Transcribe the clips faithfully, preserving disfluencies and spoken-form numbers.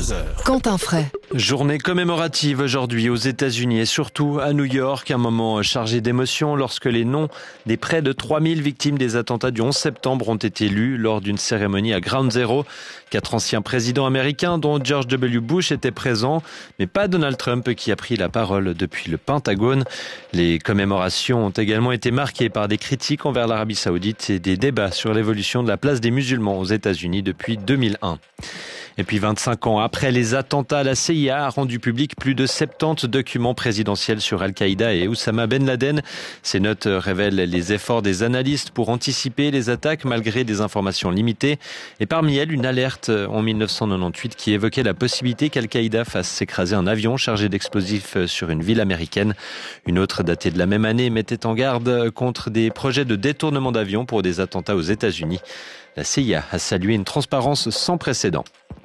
trois heures. Quentin Fray. Journée commémorative aujourd'hui aux États-Unis et surtout à New York. Un moment chargé d'émotion lorsque les noms des près de trois mille victimes des attentats du onze septembre ont été lus lors d'une cérémonie à Ground Zero. Quatre anciens présidents américains, dont George W. Bush, étaient présents, mais pas Donald Trump qui a pris la parole depuis le Pentagone. Les commémorations ont également été marquées par des critiques envers l'Arabie Saoudite et des débats sur l'évolution de la place des musulmans aux États-Unis depuis deux mille un. Et puis vingt-cinq ans après les attentats, la C I A a rendu public plus de soixante-dix documents présidentiels sur Al-Qaïda et Oussama Ben Laden. Ces notes révèlent les efforts des analystes pour anticiper les attaques malgré des informations limitées. Et parmi elles, une alerte en dix-neuf cent quatre-vingt-dix-huit qui évoquait la possibilité qu'Al-Qaïda fasse s'écraser un avion chargé d'explosifs sur une ville américaine. Une autre datée de la même année mettait en garde contre des projets de détournement d'avions pour des attentats aux États-Unis. La C I A a salué une transparence sans précédent.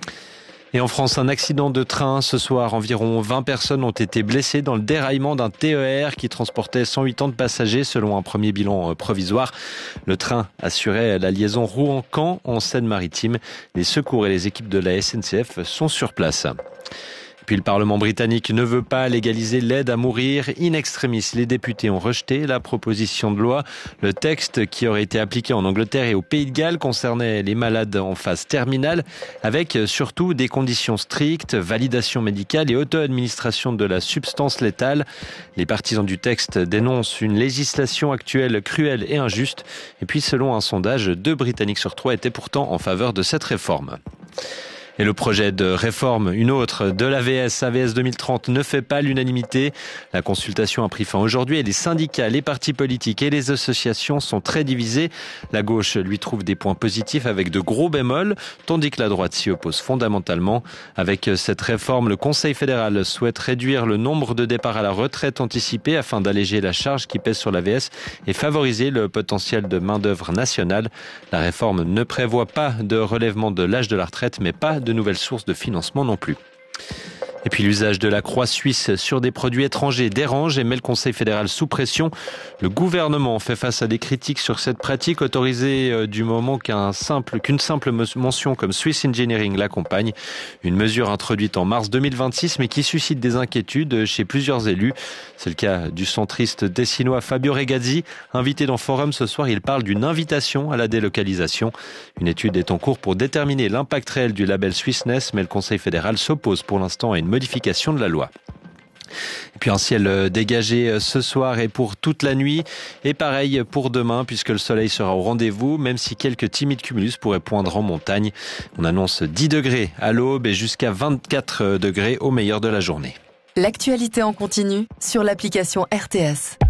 Et en France, un accident de train. Ce soir, environ vingt personnes ont été blessées dans le déraillement d'un T E R qui transportait cent quatre-vingts passagers selon un premier bilan provisoire. Le train assurait la liaison Rouen-Caen en Seine-Maritime. Les secours et les équipes de la S N C F sont sur place. Puis le Parlement britannique ne veut pas légaliser l'aide à mourir. In extremis, les députés ont rejeté la proposition de loi. Le texte qui aurait été appliqué en Angleterre et au Pays de Galles concernait les malades en phase terminale, avec surtout des conditions strictes, validation médicale et auto-administration de la substance létale. Les partisans du texte dénoncent une législation actuelle cruelle et injuste. Et puis selon un sondage, deux Britanniques sur trois étaient pourtant en faveur de cette réforme. Et le projet de réforme, une autre, de l'A V S, A V S deux mille trente, ne fait pas l'unanimité. La consultation a pris fin aujourd'hui et les syndicats, les partis politiques et les associations sont très divisés. La gauche lui trouve des points positifs avec de gros bémols, tandis que la droite s'y oppose fondamentalement. Avec cette réforme, le Conseil fédéral souhaite réduire le nombre de départs à la retraite anticipée afin d'alléger la charge qui pèse sur l'A V S et favoriser le potentiel de main-d'œuvre nationale. La réforme ne prévoit pas de relèvement de l'âge de la retraite, mais pas de nouvelles sources de financement non plus. Et puis l'usage de la croix suisse sur des produits étrangers dérange et met le Conseil fédéral sous pression. Le gouvernement fait face à des critiques sur cette pratique autorisée du moment qu'un simple, qu'une simple mention comme Swiss Engineering l'accompagne. Une mesure introduite en mars deux mille vingt-six mais qui suscite des inquiétudes chez plusieurs élus. C'est le cas du centriste tessinois Fabio Regazzi. Invité dans Forum ce soir, il parle d'une invitation à la délocalisation. Une étude est en cours pour déterminer l'impact réel du label Swissness, mais le Conseil fédéral s'oppose pour l'instant à une modification de la loi. Et puis un ciel dégagé ce soir et pour toute la nuit. Et pareil pour demain puisque le soleil sera au rendez-vous, même si quelques timides cumulus pourraient poindre en montagne. On annonce dix degrés à l'aube et jusqu'à vingt-quatre degrés au meilleur de la journée. L'actualité en continu sur l'application R T S.